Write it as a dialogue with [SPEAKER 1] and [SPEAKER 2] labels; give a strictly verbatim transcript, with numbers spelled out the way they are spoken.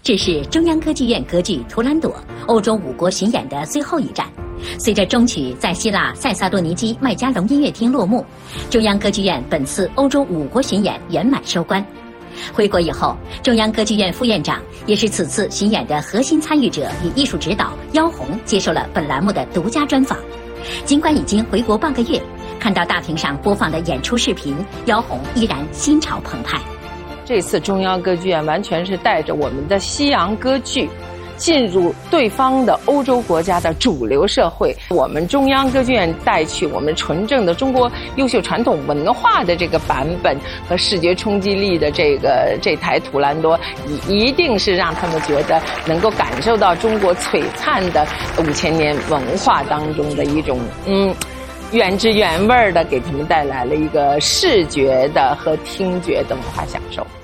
[SPEAKER 1] 这是中央歌剧院歌剧《图兰朵》欧洲五国巡演的最后一站。随着终曲在希腊塞萨洛尼基麦加隆音乐厅落幕，中央歌剧院本次欧洲五国巡演圆满收官。回国以后，中央歌剧院副院长也是此次巡演的核心参与者与艺术指导姚红接受了本栏目的独家专访。尽管已经回国半个月，看到大屏上播放的演出视频，姚红依然心潮澎湃。
[SPEAKER 2] 这次中央歌剧院完全是带着我们的西洋歌剧进入对方的欧洲国家的主流社会，我们中央歌剧院带去我们纯正的中国优秀传统文化的这个版本和视觉冲击力的这个这台图兰多，一一定是让他们觉得能够感受到中国璀璨的五千年文化当中的一种嗯原汁原味的，给他们带来了一个视觉的和听觉的文化享受。